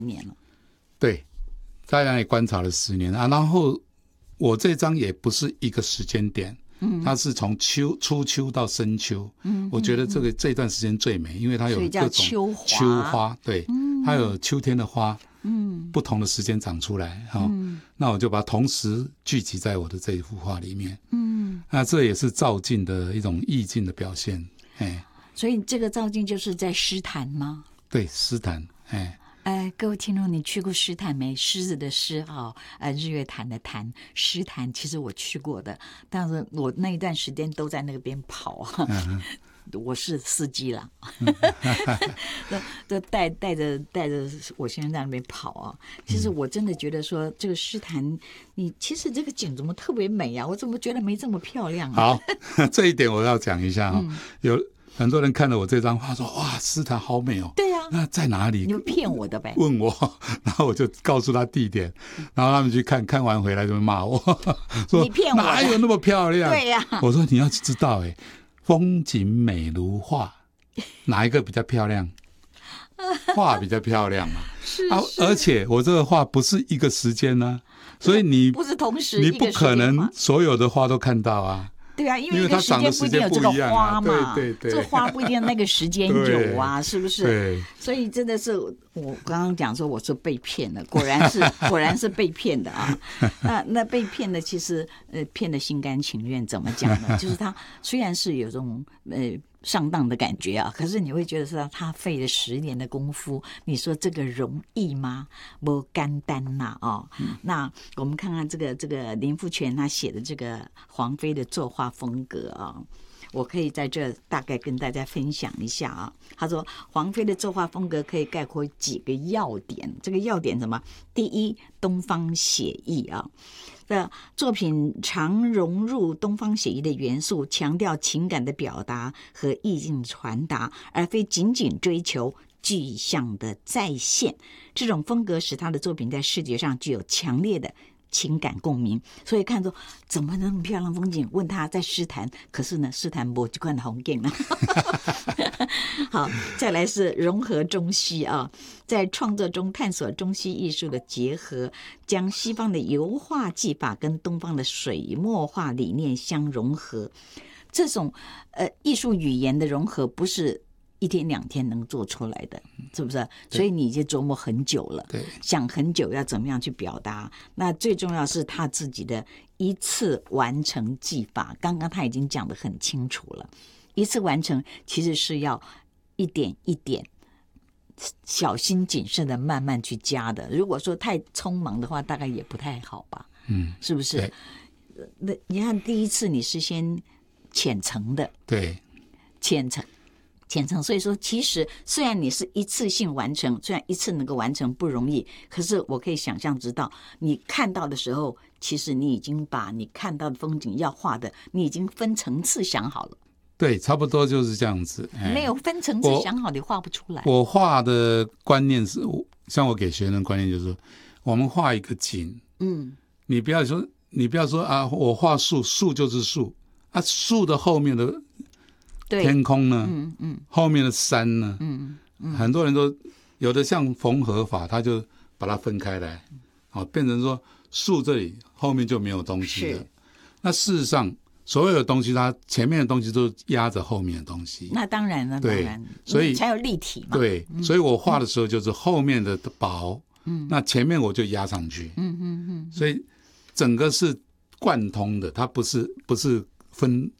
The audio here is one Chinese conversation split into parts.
年了。 对，在那里观察了10年啊。然后我这张也不是一个时间点，它是从初秋到深秋。我觉得这段时间最美，因为它有各种秋花，对，它有秋天的花，不同的时间长出来。那我就把它同时聚集在我的这一幅画里面。那这也是照镜的一种意境的表现。 所以这个照镜就是在诗坛吗？ 对，诗坛。 各位听众，你去过诗坛没？狮子的狮日月潭的潭，诗坛其实我去过的，但是我那一段时间都在那边跑。我是司机啦，都带着我先生在那边跑啊。其实我真的觉得说，这个诗坛，你其实这个景怎么特别美啊？我怎么觉得没这么漂亮啊？ 好，这一点我要讲一下有很多人看了我这张画说，哇，诗坛好美哦。 对啊， 那在哪里？ 你们骗我的呗？ 问我，然后我就告诉他地点，然后他们去看，看完回来就骂我，说你骗我， 哪有那么漂亮？ 对呀， 我说你要知道，风景美如画，哪一个比较漂亮？画比较漂亮嘛。 是而且我这个画不是一个时间呢，所以你不是同时， 你不可能所有的花都看到啊。 对啊，因为它长的时间不一定有这个花嘛， 对， 这个花不一定那个时间有啊，是不是？ 对， 所以真的是我刚刚讲说我是被骗的，果然是被骗的啊。那被骗的其实骗的心甘情愿，怎么讲呢？就是他虽然是有这种上当的感觉啊，可是你会觉得说他费了10年的功夫，你说这个容易吗？不简单呐那我们看看这个林富全他写的这个黄飞的作画风格啊，我可以在这大概跟大家分享一下啊。他说黄飞的作画风格可以概括几个要点，这个要点什么？第一，东方写意啊。作品常融入东方写意的元素，强调情感的表达和意境传达，而非仅仅追求具象的再现。这种风格使他的作品在视觉上具有强烈的情感共鸣，所以看说怎么那么漂亮风景？问他在诗坛，可是呢，诗坛没这款红景啊。好，再来是融合中西啊，在创作中探索中西艺术的结合，将西方的油画技法跟东方的水墨画理念相融合。这种艺术语言的融合不是1天2天能做出来的，是不是？所以你已经琢磨很久了，想很久要怎么样去表达。那最重要是他自己的一次完成技法，刚刚他已经讲得很清楚了。一次完成其实是要一点一点小心谨慎的慢慢去加的，如果说太匆忙的话大概也不太好吧，是不是？那你看第一次你是先浅层的， 对， 浅层，所以说其实虽然你是一次性完成，虽然一次能够完成不容易，可是我可以想象知道你看到的时候，其实你已经把你看到的风景要画的你已经分层次想好了。 对，差不多就是这样子。 没有分层次想好，你画不出来。 我画的观念是，像我给学生的观念就是说，我们画一个景，你不要说啊，我画树，树就是树啊，树的后面的天空呢，后面的山呢，很多人都有的像缝合法，他就把它分开来，变成说树这里后面就没有东西了。那事实上，所有的东西，它前面的东西都压着后面的东西。那当然了， 对， 所以才有立体嘛。 对，所以我画的时候就是后面的薄，那前面我就压上去。所以整个是贯通的，它不是分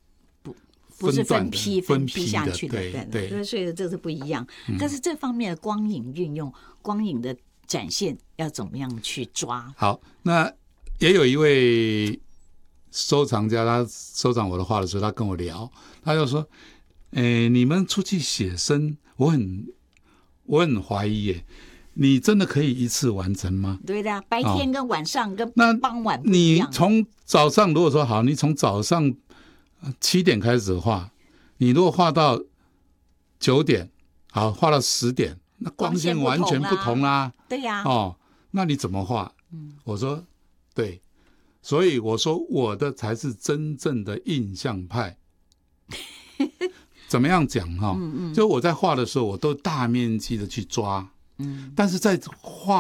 批下去的， 对， 所以这是不一样。但是这方面的光影运用、光影的展现要怎么样去抓？ 好，那也有一位收藏家，他收藏我的画的时候，他跟我聊，他就说：“你们出去写生，我很怀疑耶，你真的可以一次完成吗？” 对的，白天跟晚上跟傍晚不一样。 你从早上如果说好，你从早上7点开始画，你如果画到9点，好，画到10点，那光线完全不同啦。 对呀， 那你怎么画？我说对。所以我说我的才是真正的印象派。怎么样讲就我在画的时候，我都大面积的去抓， 但是在画